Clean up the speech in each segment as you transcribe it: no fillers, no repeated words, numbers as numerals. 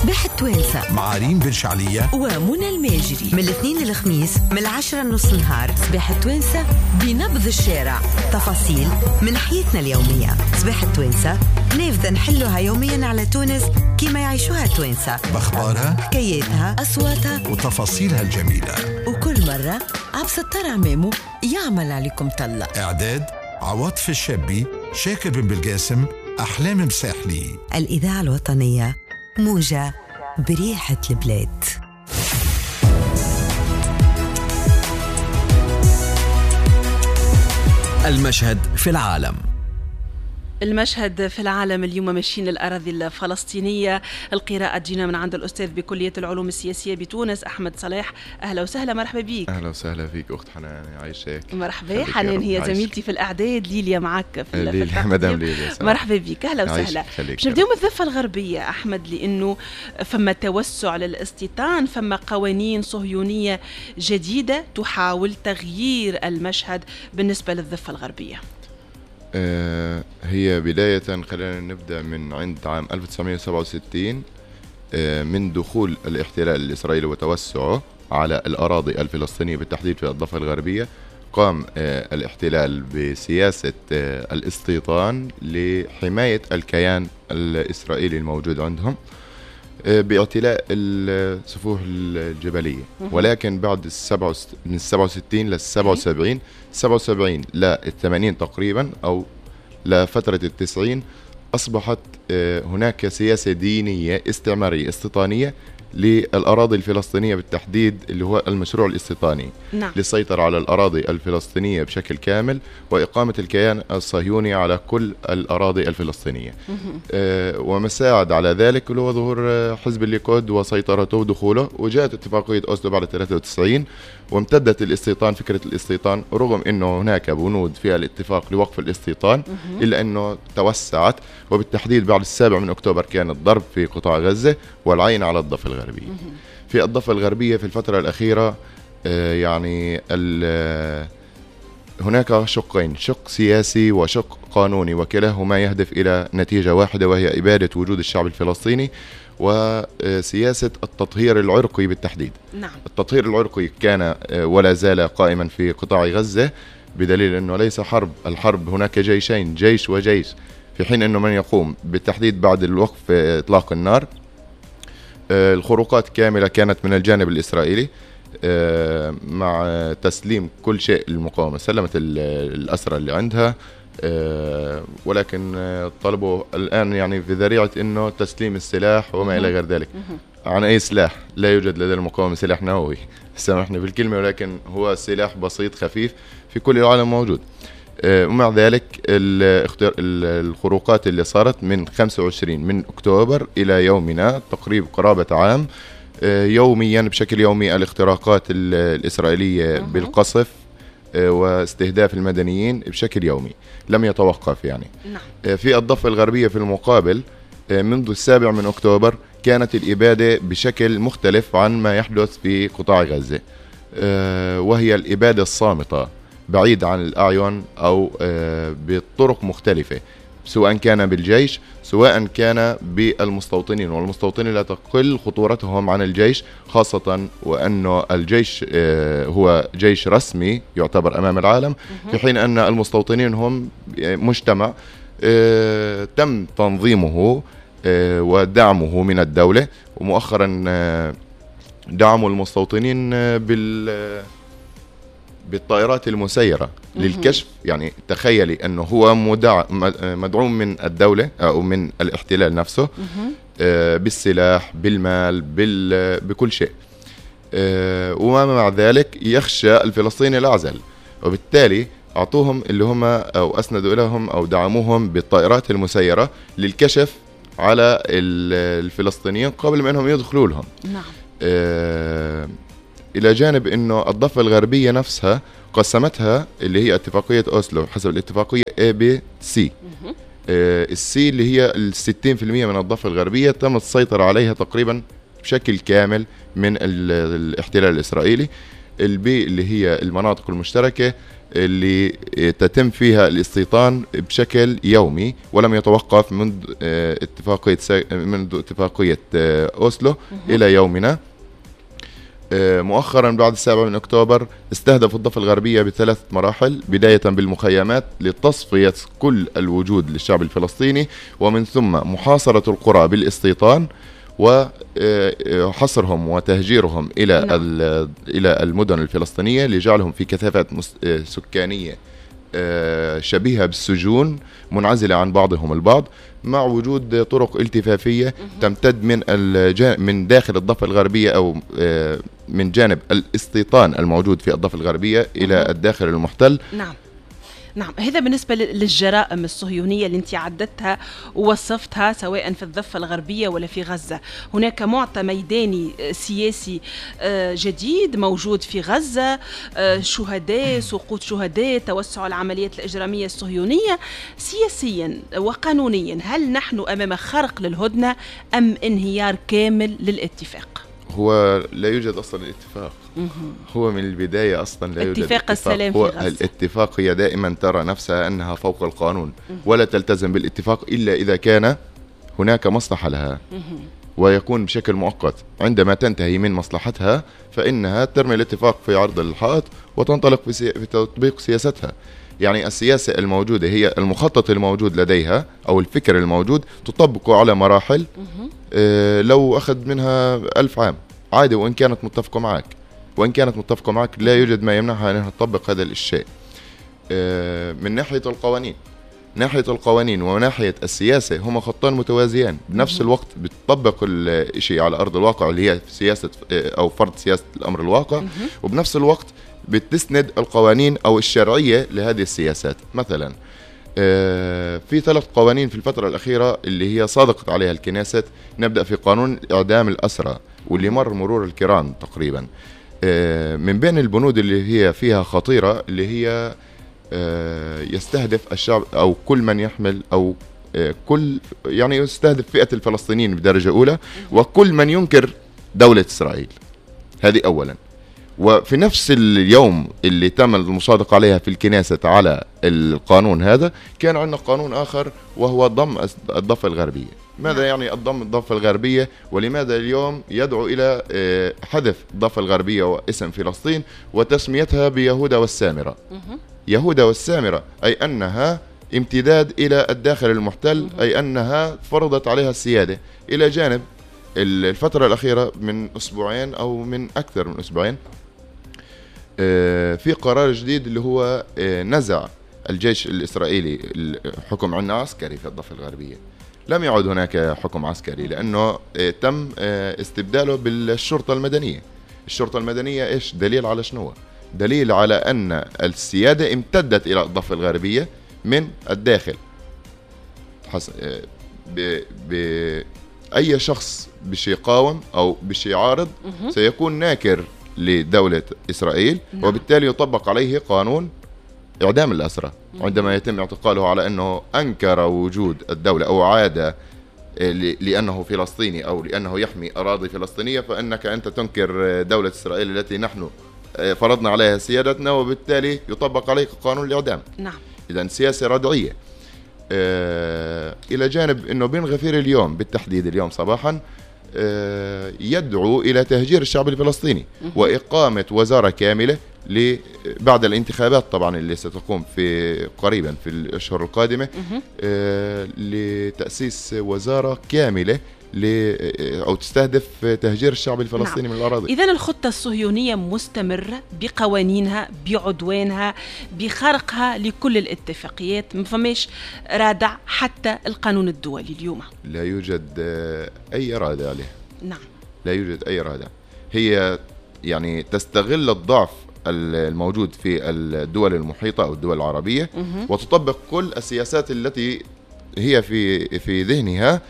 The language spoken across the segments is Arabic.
صباح التوانسة مع ريم بن شعلية ومنى الماجري من الاثنين للخميس من 10:30 نهار. صباح التوانسة بنبض الشارع، تفاصيل من حياتنا اليومية. صباح التوانسة نافذة نحلوها يوميا على تونس كما يعيشوها التوانسة، بأخبارها، حكاياتها، أصواتها وتفاصيلها الجميلة. وكل مرة عبسطر عمامو يعمل عليكم طلة. إعداد عواطف الشابي، شاكر بن بالقاسم، أحلام مساحلي. الإذاعة الوطنية، موجة بريحة البلاد. المشهد في العالم. المشهد في العالم اليوم ماشيين للأراضي الفلسطينية. القراءة تجينا من عند الأستاذ بكلية العلوم السياسية بتونس أحمد صلاح. أهلا وسهلا، مرحبا بيك. أهلا وسهلا فيك أخت حنان، عايشك. مرحبا. حنان هي زميلتي في الإعداد، ليليا معك في ليليا، مدام ليليا. مرحبا بيك، أهلا وسهلا. باش نبداو من الضفة الغربية أحمد، لأنه فما توسع للاستيطان، فما قوانين صهيونية جديدة تحاول تغيير المشهد بالنسبة للضفة الغربية. هي بداية خلينا نبدأ من عند عام 1967 من دخول الاحتلال الإسرائيلي وتوسعه على الأراضي الفلسطينية بالتحديد في الضفة الغربية. قام الاحتلال بسياسة الاستيطان لحماية الكيان الإسرائيلي الموجود عندهم باعتلاء السفوح الجبلية. ولكن بعد من 67 لل 77 لا 80 تقريبا أو لفترة 90 أصبحت هناك سياسة دينية استعمارية استيطانية للأراضي الفلسطينية بالتحديد، اللي هو المشروع الاستيطاني. نعم. للسيطرة على الأراضي الفلسطينية بشكل كامل وإقامة الكيان الصهيوني على كل الأراضي الفلسطينية. ومساعد على ذلك اللي هو ظهور حزب الليكود وسيطرته ودخوله، وجاءت اتفاقية أوسلو بعد 93 وامتدت الاستيطان، فكرة الاستيطان، رغم أنه هناك بنود فيها الاتفاق لوقف الاستيطان إلا أنه توسعت، وبالتحديد بعد 7 أكتوبر كان الضرب في قطاع غزة والعين على الضفة الغربية. في الضفة الغربية في الفترة الأخيرة يعني هناك شقين، شق سياسي وشق قانوني، وكلاهما يهدف إلى نتيجة واحدة وهي إبادة وجود الشعب الفلسطيني وسياسة التطهير العرقي بالتحديد. نعم. التطهير العرقي كان ولا زال قائما في قطاع غزة، بدليل أنه ليس الحرب هناك جيشين، جيش وجيش، في حين أنه من يقوم بالتحديد بعد الوقف إطلاق النار. الخروقات كاملة كانت من الجانب الإسرائيلي مع تسليم كل شيء للمقاومة، سلمت الأسرى اللي عندها، ولكن طلبوا الآن يعني في ذريعة أنه تسليم السلاح وما إلى غير ذلك. عن أي سلاح؟ لا يوجد لدى المقاومة سلاح نووي، سامحني بالكلمة، ولكن هو سلاح بسيط خفيف في كل العالم موجود. ومع ذلك الخروقات اللي صارت من 25 من أكتوبر إلى يومنا تقريبا قرابة عام، يوميا بشكل يومي الاختراقات الإسرائيلية بالقصف واستهداف المدنيين بشكل يومي لم يتوقف يعني. نعم. في الضفة الغربية في المقابل منذ 7 من أكتوبر كانت الإبادة بشكل مختلف عن ما يحدث في قطاع غزة، وهي الإبادة الصامتة بعيد عن الأعين أو بطرق مختلفة، سواء كان بالجيش سواء كان بالمستوطنين، والمستوطنين لا تقل خطورتهم عن الجيش، خاصة وأنه الجيش هو جيش رسمي يعتبر أمام العالم، في حين أن المستوطنين هم مجتمع تم تنظيمه ودعمه من الدولة، ومؤخرا دعموا المستوطنين بالطائرات المسيرة للكشف. يعني تخيلي أنه هو مدعوم من الدولة أو من الاحتلال نفسه بالسلاح بالمال بكل شيء، وما مع ذلك يخشى الفلسطيني الأعزل، وبالتالي أعطوهم اللي هم أو أسندوا لهم أو دعموهم بالطائرات المسيرة للكشف على الفلسطينيين قبل ما أنهم يدخلوا لهم. نعم. إلى جانب أنه الضفة الغربية نفسها قسمتها اللي هي اتفاقية أوسلو حسب الاتفاقية A B C. السي اللي هي 60% من الضفة الغربية تم السيطرة عليها تقريبا بشكل كامل من الاحتلال الإسرائيلي. البي اللي هي المناطق المشتركة اللي تتم فيها الاستيطان بشكل يومي ولم يتوقف منذ اتفاقية أوسلو إلى يومنا. مؤخرا بعد 7 من أكتوبر استهدف الضفة الغربية ب3 مراحل، بداية بالمخيمات لتصفية كل الوجود للشعب الفلسطيني، ومن ثم محاصرة القرى بالاستيطان وحصرهم وتهجيرهم إلى المدن الفلسطينية لجعلهم في كثافات سكانية شبيهة بالسجون منعزلة عن بعضهم البعض، مع وجود طرق التفافية تمتد من داخل الضفة الغربية أو من جانب الاستيطان الموجود في الضفة الغربية إلى الداخل المحتل. نعم، هذا بالنسبة للجرائم الصهيونية اللي انت عدتها ووصفتها سواء في الضفة الغربية ولا في غزة. هناك معطى ميداني سياسي جديد موجود في غزة، شهداء، سقوط شهداء، توسع العمليات الإجرامية الصهيونية. سياسيا وقانونيا هل نحن أمام خرق للهدنة أم انهيار كامل للاتفاق؟ هو لا يوجد أصلا الاتفاق. هو من البداية أصلا لا يوجد اتفاق السلام في غزة. الاتفاق هي دائما ترى نفسها أنها فوق القانون ولا تلتزم بالاتفاق إلا إذا كان هناك مصلحة لها، ويكون بشكل مؤقت. عندما تنتهي من مصلحتها فإنها ترمي الاتفاق في عرض الحائط وتنطلق في تطبيق سياستها. يعني السياسة الموجودة هي المخطط الموجود لديها أو الفكر الموجود تطبقه على مراحل. لو أخذ منها 1000 عام عادي، وإن كانت متفقة معك لا يوجد ما يمنعها أنها تطبق هذا الشيء. من ناحية القوانين وناحية السياسة هما خطان متوازيان بنفس الوقت. بتطبق الشيء على أرض الواقع اللي هي سياسة أو فرض سياسة الأمر الواقع، وبنفس الوقت بتسند القوانين أو الشرعية لهذه السياسات. مثلا في 3 قوانين في الفترة الأخيرة اللي هي صادقت عليها الكنيست. نبدأ في قانون إعدام الأسرى واللي مرور الكرام تقريبا. من بين البنود اللي هي فيها خطيرة اللي هي يستهدف الشعب أو كل من يحمل أو يعني يستهدف فئة الفلسطينيين بدرجة أولى وكل من ينكر دولة إسرائيل. هذه أولا. وفي نفس اليوم اللي تم المصادقة عليها في الكنيست على القانون هذا كان عندنا قانون آخر وهو ضم الضفة الغربية. ماذا يعني الضم الضفة الغربية؟ ولماذا اليوم يدعو إلى حذف الضفة الغربية واسم فلسطين وتسميتها بيهودا والسامرة؟ يهودا والسامرة أي أنها امتداد إلى الداخل المحتل، أي أنها فرضت عليها السيادة. إلى جانب الفترة الأخيرة من أسبوعين أو من أكثر من أسبوعين في قرار جديد اللي هو نزع الجيش الإسرائيلي الحكم عنا عسكري في الضفة الغربية. لم يعد هناك حكم عسكري لأنه تم استبداله بالشرطة المدنية. الشرطة المدنية إيش؟ دليل على شنو؟ دليل على أن السيادة امتدت إلى الضفة الغربية من الداخل. أي شخص بشي يقاوم أو بشي يعارض سيكون ناكر لدولة إسرائيل، وبالتالي يطبق عليه قانون إعدام الأسرى عندما يتم اعتقاله على أنه أنكر وجود الدولة أو عاد لأنه فلسطيني أو لأنه يحمي أراضي فلسطينية، فإنك أنت تنكر دولة إسرائيل التي نحن فرضنا عليها سيادتنا، وبالتالي يطبق عليك قانون الإعدام. إذن سياسة ردعية. إلى جانب أنه بن غفير اليوم بالتحديد اليوم صباحا يدعو إلى تهجير الشعب الفلسطيني وإقامة وزارة كاملة بعد الانتخابات طبعا اللي ستقوم في قريبا في الأشهر القادمة لتأسيس وزارة كاملة أو تستهدف تهجير الشعب الفلسطيني من الأراضي. إذن الخطة الصهيونية مستمرة بقوانينها، بعدوانها، بخرقها لكل الاتفاقيات، ما فماش رادع حتى القانون الدولي اليوم. لا يوجد أي رادع عليه. لا يوجد أي رادع. هي يعني تستغل الضعف الموجود في الدول المحيطة أو الدول العربية وتطبق كل السياسات التي هي في ذهنها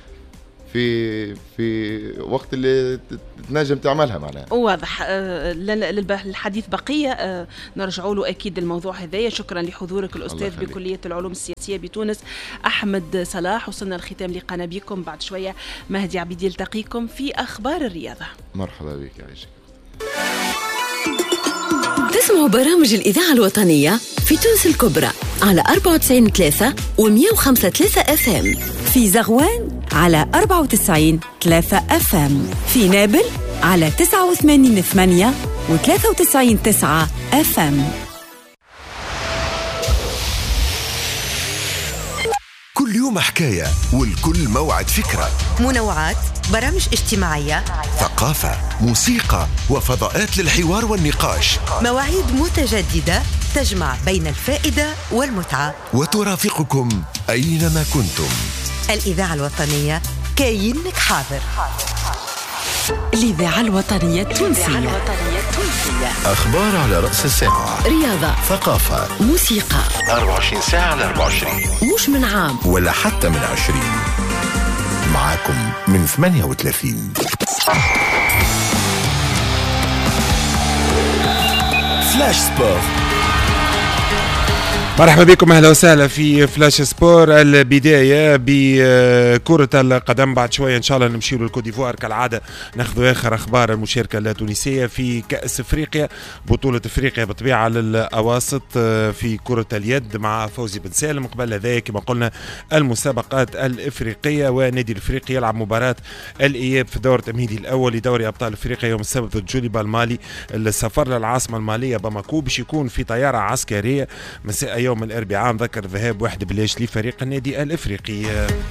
في وقت اللي تنجم تعملها معنا. واضح. الحديث بقية نرجع له أكيد الموضوع هذايا. شكرا لحضورك الأستاذ بكلية العلوم السياسية بتونس أحمد صلاح. وصلنا الختام لقنا بكم. بعد شوية مهدي عبيدي يلتقيكم في أخبار الرياضة. مرحبا بك. اسمعوا برامج الإذاعة الوطنية في تونس الكبرى على 94.3 و105.3 FM، في زغوان على 94.3 FM، في نابل على 89.8 و93.9 FM. كل يوم حكاية والكل موعد فكرة، منوعات، برامج اجتماعية، ثقافة، موسيقى وفضاءات للحوار والنقاش، مواعيد متجددة تجمع بين الفائدة والمتعة، وترافقكم أينما كنتم. الإذاعة الوطنية كاينك حاضر. الإذاعة الوطنية التونسية، أخبار على رأس الساعة، رياضة، ثقافة، موسيقى، 24 ساعة على 24، مش من عام ولا حتى من 20. معاكم من 38. فلاش سبور. مرحبا بكم، اهلا وسهلا في فلاش سبور. البدايه بكره القدم، بعد شويه ان شاء الله نمشيو للكوت ديفوار كالعاده، ناخذ اخر اخبار المشاركه التونسيه في كاس افريقيا، بطوله افريقيا بطبيعه للاواسط في كره اليد مع فوزي بن سالم. قبل ذلك كما قلنا المسابقات الافريقيه، ونادي الافريقي يلعب مباراه الاياب في الدور التمهيدي الاول لدوري ابطال افريقيا يوم السبت ضد جوليبا المالي. السفر للعاصمه الماليه باماكو باش يكون في طياره عسكريه مساء يوم الأربعاء، ذكر ذهاب 1 بلاش لفريق النادي الإفريقي.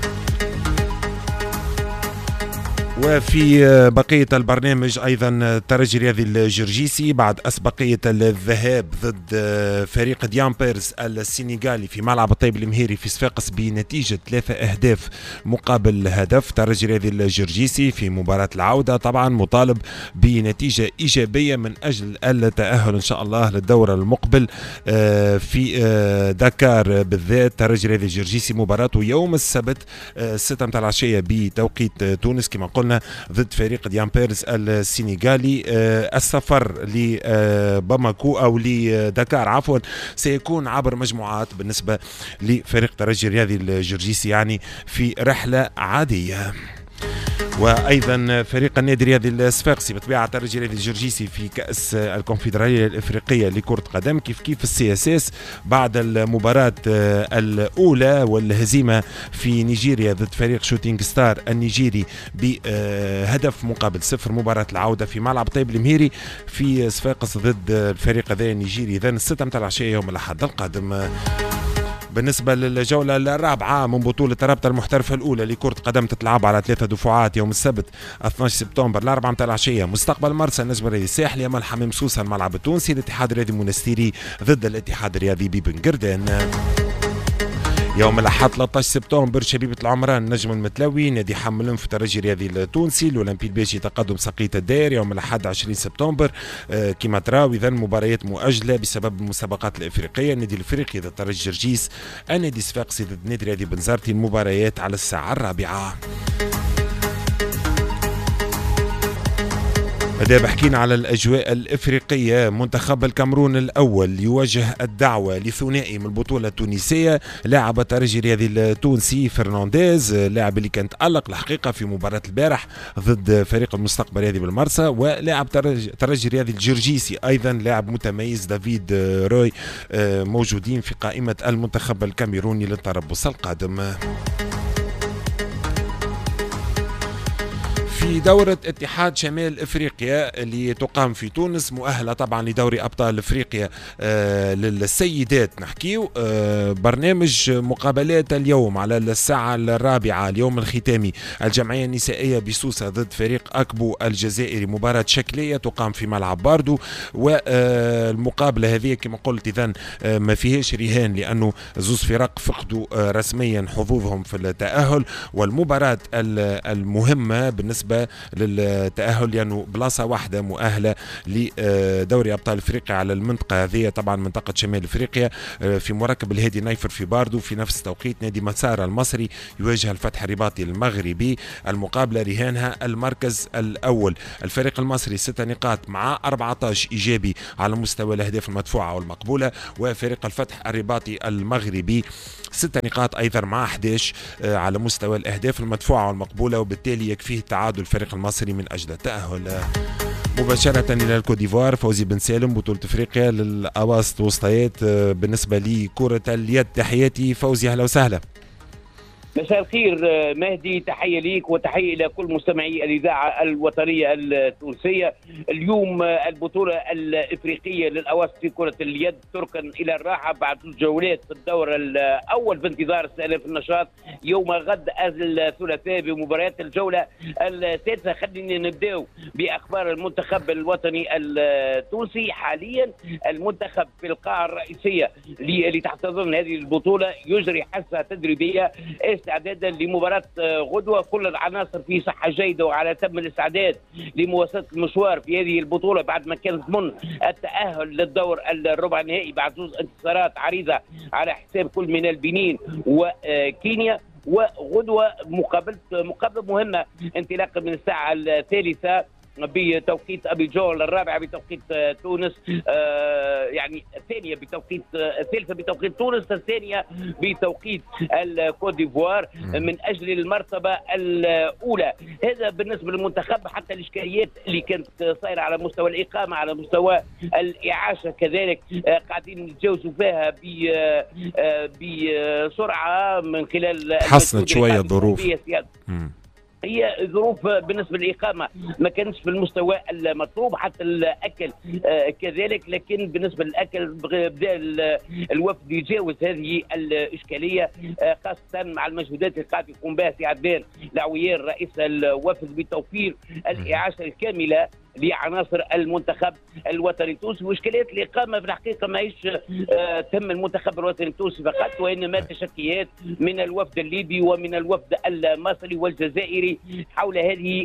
وفي بقية البرنامج أيضا الترجي الرياضي الجرجيسي بعد أسبقية الذهاب ضد فريق ديان بيرز السنغالي في ملعب الطيب المهيري في صفاقس بنتيجة 3 أهداف مقابل هدف. الترجي الرياضي الجرجيسي في مباراة العودة طبعا مطالب بنتيجة إيجابية من أجل التأهل إن شاء الله للدورة المقبل في دكار بالذات. الترجي الرياضي الجرجيسي مباراته يوم السبت 6 متاع العشية بتوقيت تونس كما قلنا ضد فريق ديان بيرز السنغالي. السفر لباماكو أو لدكار عفوا سيكون عبر مجموعات بالنسبة لفريق الترجي الرياضي الجرجيسي، يعني في رحلة عادية. وايضا فريق النادي الرياضي الصفاقسي بطبيعه الترجي الرياضي الجرجيسي في كاس الكونفدراليه الافريقيه لكره قدم كيف السي اس اس بعد المباراه الاولى والهزيمه في نيجيريا ضد فريق شوتينغ ستار النيجيري بهدف مقابل 0. مباراه العوده في ملعب طيب المهيري في صفاقس ضد الفريق هذا النيجيري اذا 6 متاع العشيه يوم الاحد القادم. بالنسبة للجولة الرابعة من بطولة الرابطة المحترفة الأولى لكرة قدم تتلعب على 3 دفعات يوم السبت 12 سبتمبر ل4 متاع العشية. مستقبل مرسى النجم الرياضي الساحلي أمام حمام سوسة الملعب التونسي. الاتحاد الرياضي المنستيري ضد الاتحاد الرياضي ببن قردان. يوم الأحد 13 سبتمبر شبيبة العمران النجم المتلوي نادي حملم في الترجي الرياضي التونسي. الأولمبي الباشي تقدم سقية الدير. يوم الأحد 20 سبتمبر كما تراو إذا مباريات مؤجلة بسبب المسابقات الإفريقية. النادي الإفريقي ضد الترجي جرجيس، النادي الصفاقسي ضد النادي الرياضي بنزرتي، المباريات على الساعة 4. هذا بحكينا على الأجواء الإفريقية. منتخب الكاميرون الأول يوجه الدعوة لثنائي من البطولة التونسية. لاعب الترجي الرياضي التونسي فرنانديز، لاعب اللي كان تألق الحقيقة في مباراة البارح ضد فريق المستقبل الرياضي بالمرسى، ولاعب ترجي الرياضي الجرجيسي أيضا لاعب متميز دافيد روي موجودين في قائمة المنتخب الكاميروني للتربص القادم. في دورة اتحاد شمال افريقيا اللي تقام في تونس، مؤهلة طبعا لدوري ابطال افريقيا للسيدات، نحكيو برنامج مقابلات اليوم على الساعة 4 اليوم الختامي. الجمعية النسائية بسوسة ضد فريق اكبو الجزائري، مباراة شكلية تقام في ملعب باردو. والمقابلة هذه كما قلت اذا ما فيهاش رهان لانه زوز فرق فقدوا رسميا حظوظهم في التأهل. والمباراة المهمة بالنسبة للتأهل لأنه بلاصة واحدة مؤهلة لدوري أبطال أفريقيا على المنطقة هذه، طبعا منطقة شمال أفريقيا، في مركب الهادي نايفر في باردو. في نفس التوقيت نادي مسار المصري يواجه الفتح الرباطي المغربي. المقابلة رهانها المركز الأول. الفريق المصري 6 نقاط مع 14 إيجابي على مستوى الأهداف المدفوعة والمقبولة، وفريق الفتح الرباطي المغربي 6 نقاط أيضا مع 11 على مستوى الأهداف المدفوعة والمقبولة، وبالتالي يكفيه تعادل الفريق المصري من أجل التأهل. مباشرة إلى الكوت ديفوار. فوزي بن سالم، بطولة افريقيا للأواسط وسطيات بالنسبة لكرة اليد. تحياتي فوزي، اهلا وسهلا. مساء الخير مهدي، تحية ليك وتحية إلى كل مستمعي الإذاعة الوطنية التونسية. اليوم البطولة الإفريقية للأواسط في كرة اليد تركن إلى الراحة بعد جولات في الدور الأول بانتظار استئناف النشاط يوم غد الثلاثاء بمباريات الجولة الثالثة. خلينا نبدأ بأخبار المنتخب الوطني التونسي. حاليا المنتخب في القاعة الرئيسية اللي تحتضن هذه البطولة يجري حصة تدريبية استعدادا لمباراة غدوة. كل العناصر في صحة جيدة وعلى تم الاستعداد لمواصلة المشوار في هذه البطولة بعد ما كانت من التأهل للدور الربع النهائي بعد 2 انتصارات عريضة على حساب كل من البنين وكينيا. وغدوة مقابلة مهمة انطلاقا من الساعة 3 بتوقيت أبيجان، الرابعة بتوقيت تونس، يعني الثانية بتوقيت الثالثة بتوقيت تونس، الثانية بتوقيت الكوت ديفوار من أجل المرتبة الأولى. هذا بالنسبة للمنتخب. حتى الإشكاليات اللي كانت صايرة على مستوى الإقامة، على مستوى الإعاشة كذلك قاعدين نتجاوزوا فيها بسرعة من خلال حسنت شوية الظروف. هي ظروف بالنسبة للإقامة ما كانش في المستوى المطلوب، حتى الأكل كذلك. لكن بالنسبة للأكل بدأ الوفد يجاوز هذه الإشكالية، خاصة مع المجهودات اللي قاعد يقوم بها سي عدنان العويار رئيس الوفد بتوفير الإعاشة الكاملة لعناصر المنتخب الوطني التونسي. وإشكاليات الإقامة في الحقيقة ما هيش تم المنتخب الوطني التونسي فقط، وإنما تشكيات من الوفد الليبي ومن الوفد المصري والجزائري حول هذه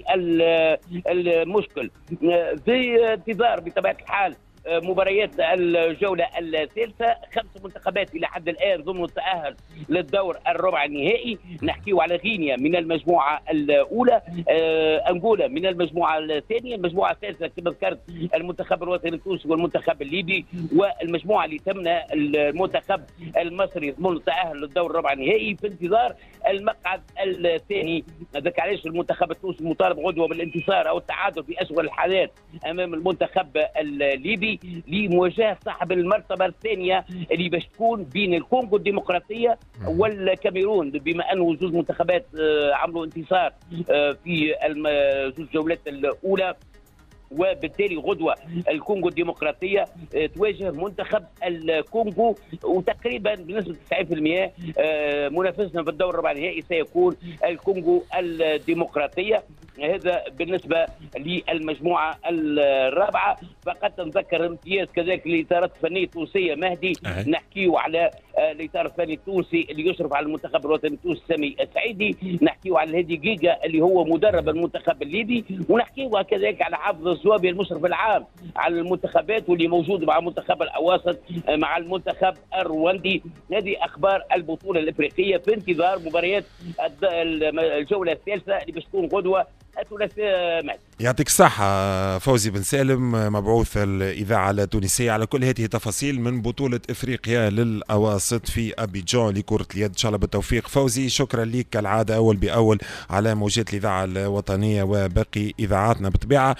المشكل. في انتظار بطبيعة الحال مباريات الجولة الثالثة. 5 منتخبات إلى حد الآن ضمن التأهل للدور الربع النهائي. نحكيه على غينيا من المجموعة الأولى، أنغولا من المجموعة الثانية، المجموعة الثالثة كما ذكرت المنتخب الوطني التونسي والمنتخب الليبي، والمجموعة اللي تمنى المنتخب المصري ضمن التأهل للدور الربع النهائي في انتظار المقعد الثاني. ذاك علاش المنتخب التونسي مطالب غدوة بالانتصار أو التعادل في أسوأ الحالات أمام المنتخب الليبي لمواجهة صاحب المرتبة الثانية اللي باش تكون بين الكونغو الديمقراطية والكاميرون، بما أنه زوج منتخبات عملوا انتصار في زوج جولات الأولى. وبالتالي غدوة الكونغو الديمقراطية تواجه منتخب الكونغو، وتقريبا بنسبة 90% منافسنا في الدور الربع النهائي سيكون الكونغو الديمقراطية. هذا بالنسبة للمجموعة الرابعة. فقط نذكر امتياز كذلك للإطارات الفنية التونسية مهدي. نحكيه على الإطار الفني التونسي اللي يشرف على المنتخب الوطني التونسي سامي السعيدي، نحكيه على الهادي جيجا اللي هو مدرب المنتخب الليبي، ونحكيه كذلك على حافظ الزوابي المشرف العام على المنتخبات واللي موجود مع منتخب الأواسط مع المنتخب الرواندي. هذه أخبار البطولة الإفريقية في انتظار مباريات الجولة الثالثة اللي باش تكون غدوة الثلاثاء. يعطيك الصحة فوزي بن سالم، مبعوث الإذاعة التونسية، على كل هذه التفاصيل من بطولة إفريقيا للأواسط في أبيجان لكرة اليد. إن شاء الله بالتوفيق فوزي. شكرا لك كالعادة أول بأول على موجات الإذاعة الوطنية وباقي إذاعاتنا بطبيعة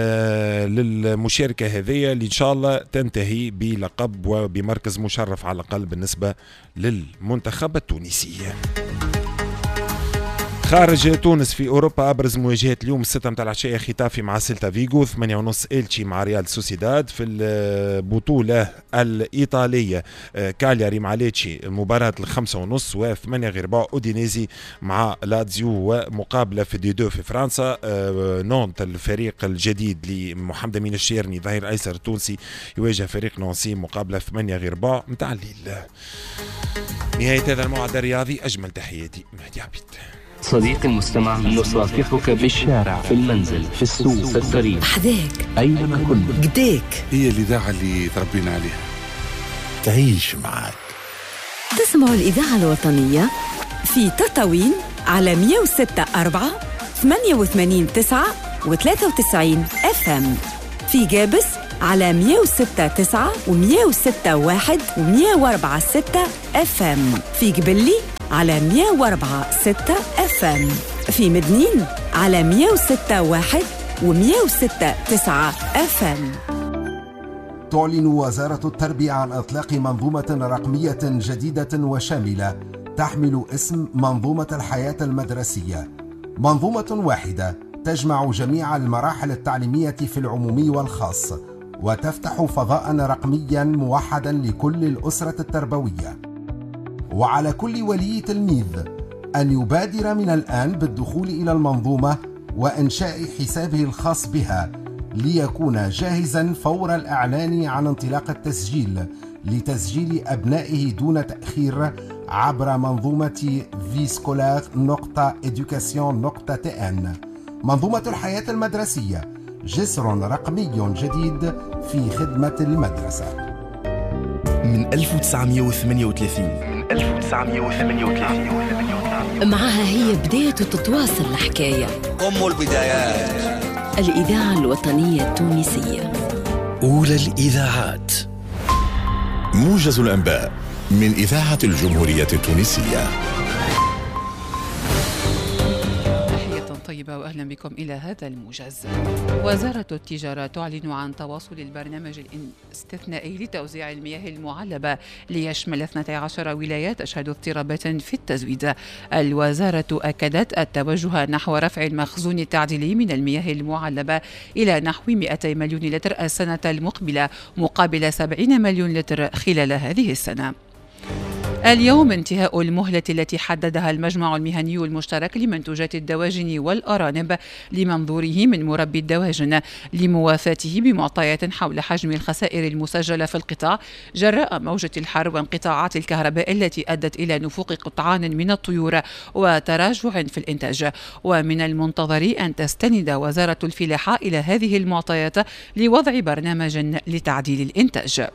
للمشاركة هذه اللي إن شاء الله تنتهي بلقب وبمركز مشرف على الأقل بالنسبة للمنتخب التونسي. خارج تونس في أوروبا أبرز مواجهات اليوم 6 متاع العشية ختافي مع سيلتا فيغو، 8:30 إلتشي مع ريال سوسيداد. في البطولة الإيطالية كالياري مع ليتشي مباراة 5:30، و8:15 أودينيزي مع لاتزيو. ومقابلة في دي 2 في فرنسا نونت الفريق الجديد لمحمد أمين الشيرني ظهير أيسر التونسي يواجه فريق نونسي، مقابلة 8:15 متاع الليل. نهاية هذا الموعد الرياضي، أجمل تحياتي مهدي عبيد. صديقي المستمع، نصافحك بالشارع، في المنزل، في السوق، في الطريق، حذاك، أينما كنت. قديك هي الإذاعة اللي تربينا عليها، تعيش معك. تسمعوا الإذاعة الوطنية في تطاوين على 106.4 88.9 و93 FM، في جابس على 106.9 و106.1 و104.6 FM، في قبلي على 104.6 FM، في مدنين على 106.1 و106.9 FM. تعلن وزارة التربية عن إطلاق منظومة رقمية جديدة وشاملة تحمل اسم منظومة الحياة المدرسية. منظومة واحدة تجمع جميع المراحل التعليمية في العمومي والخاص، وتفتح فضاء رقميا موحدا لكل الأسرة التربوية. وعلى كل ولي تلميذ أن يبادر من الآن بالدخول إلى المنظومة وإنشاء حسابه الخاص بها ليكون جاهزا فور الإعلان عن انطلاق التسجيل لتسجيل أبنائه دون تأخير عبر منظومة viscolar.education.tn. منظومة الحياة المدرسية، جسر رقمي جديد في خدمة المدرسة. من 1938 معها هي بداية تتواصل الحكاية، أم البدايات، الإذاعة الوطنية التونسية، أولى الإذاعات، موجز الأنباء من إذاعة الجمهورية التونسية. طيبة وأهلا بكم إلى هذا الموجز. وزارة التجارة تعلن عن تواصل البرنامج الاستثنائي لتوزيع المياه المعلبة ليشمل 12 ولاية تشهد اضطرابات في التزويد. الوزارة أكدت التوجه نحو رفع المخزون التعديلي من المياه المعلبة إلى نحو 200 مليون لتر السنة المقبلة مقابل 70 مليون لتر خلال هذه السنة. اليوم انتهاء المهلة التي حددها المجمع المهني المشترك لمنتوجات الدواجن والأرانب لمنظوره من مربي الدواجن لموافاته بمعطيات حول حجم الخسائر المسجلة في القطاع جراء موجة الحر وانقطاعات الكهرباء التي أدت إلى نفوق قطعان من الطيور وتراجع في الإنتاج. ومن المنتظر أن تستند وزارة الفلاحة إلى هذه المعطيات لوضع برنامج لتعديل الإنتاج.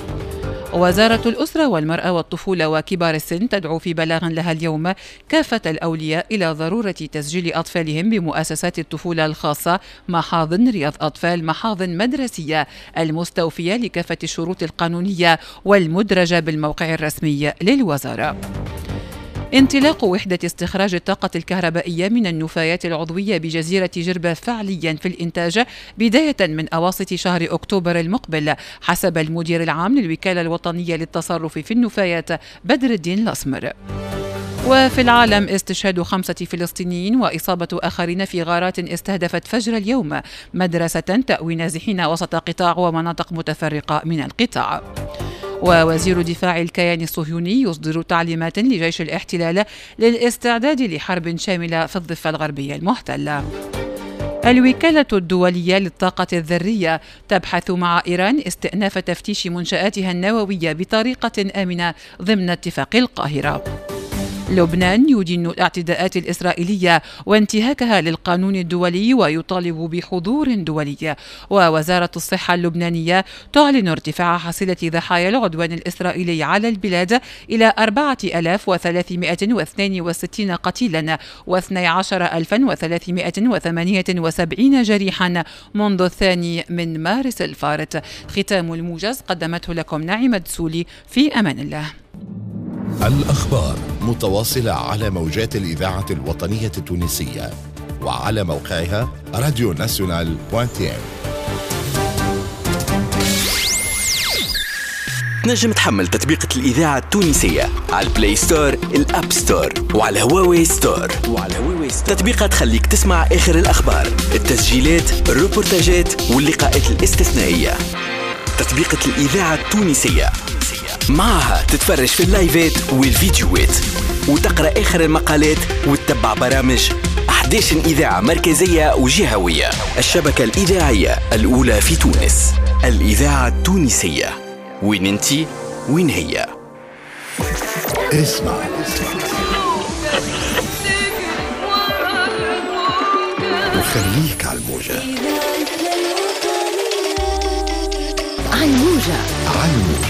وزارة الأسرة والمرأة والطفولة وكبار السن تدعو في بلاغ لها اليوم كافة الأولياء إلى ضرورة تسجيل أطفالهم بمؤسسات الطفولة الخاصة، محاضن رياض أطفال، محاضن مدرسية المستوفية لكافة الشروط القانونية والمدرجة بالموقع الرسمي للوزارة. انطلاق وحدة استخراج الطاقة الكهربائية من النفايات العضوية بجزيرة جربة فعليا في الإنتاج بداية من أواسط شهر أكتوبر المقبل حسب المدير العام للوكالة الوطنية للتصرف في النفايات بدر الدين الأسمر. وفي العالم استشهاد 5 فلسطينيين وإصابة آخرين في غارات استهدفت فجر اليوم مدرسة تأوي نازحين وسط قطاع ومناطق متفرقة من القطاع. ووزير دفاع الكيان الصهيوني يصدر تعليمات لجيش الاحتلال للاستعداد لحرب شاملة في الضفة الغربية المحتلة. الوكالة الدولية للطاقة الذرية تبحث مع إيران استئناف تفتيش منشآتها النووية بطريقة آمنة ضمن اتفاق القاهرة. لبنان يدين الاعتداءات الإسرائيلية وانتهاكها للقانون الدولي ويطالب بحضور دولي. ووزارة الصحة اللبنانية تعلن ارتفاع حصيلة ضحايا العدوان الإسرائيلي على البلاد إلى 4362 قتيلا و12378 جريحا منذ 2 مارس الفارط. ختام الموجز قدمته لكم نعمة سولي. في أمان الله. الأخبار متواصلة على موجات الإذاعة الوطنية التونسية وعلى موقعها radionational.tn. تنجم تحمل تطبيقة الإذاعة التونسية على البلاي ستور، الأب ستور وعلى هواوي ستور. تطبيقات تخليك تسمع آخر الأخبار، التسجيلات، الروبورتاجات واللقاءات الاستثنائية. تطبيقة الإذاعة التونسية معها تتفرج في اللايفات والفيديوهات وتقرأ آخر المقالات وتتبع برامج 11 إذاعة مركزية وجهوية. الشبكة الإذاعية الأولى في تونس، الإذاعة التونسية. وين انتي وين هي؟ اسمع وخليك على الموجة. على الموجة.